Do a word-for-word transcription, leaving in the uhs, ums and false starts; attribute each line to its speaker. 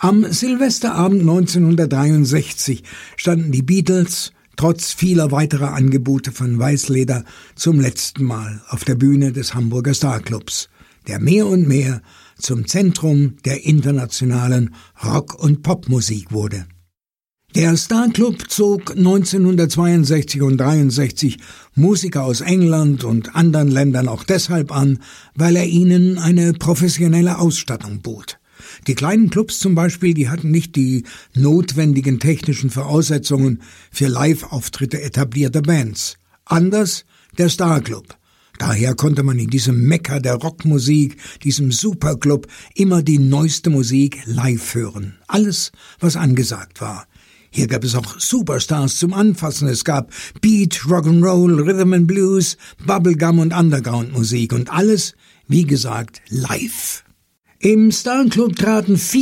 Speaker 1: Am Silvesterabend neunzehnhundertdreiundsechzig standen die Beatles, trotz vieler weiterer Angebote von Weißleder, zum letzten Mal auf der Bühne des Hamburger Starclubs, der mehr und mehr zum Zentrum der internationalen Rock- und Popmusik wurde. Der Starclub zog neunzehnhundertzweiundsechzig und dreiundsechzig Musiker aus England und anderen Ländern auch deshalb an, weil er ihnen eine professionelle Ausstattung bot. Die kleinen Clubs zum Beispiel, die hatten nicht die notwendigen technischen Voraussetzungen für Live-Auftritte etablierter Bands. Anders der Starclub. Daher konnte man in diesem Mekka der Rockmusik, diesem Superclub, immer die neueste Musik live hören. Alles, was angesagt war. Hier gab es auch Superstars zum Anfassen. Es gab Beat, Rock'n'Roll, Rhythm and Blues, Bubblegum und Underground-Musik und alles, wie gesagt, live. Im Starclub traten viele